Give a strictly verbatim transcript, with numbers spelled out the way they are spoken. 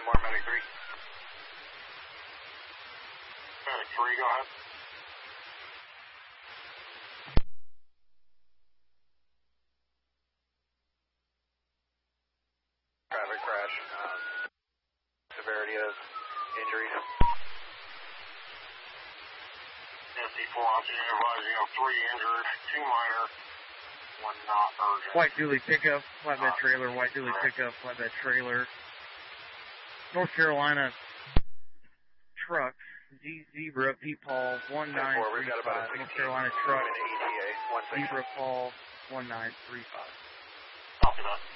more, medic three. Medic three, go ahead. Traffic crash. Um, severity of injuries. S D four oxygen advising of three injured, two minor, one not urgent. White dually pickup, flatbed trailer, white dually pickup, flatbed trailer. North Carolina truck, Z Zebra, P Paul, one nine three five. North Carolina truck, Zebra Paul, one nine three five. Copy that.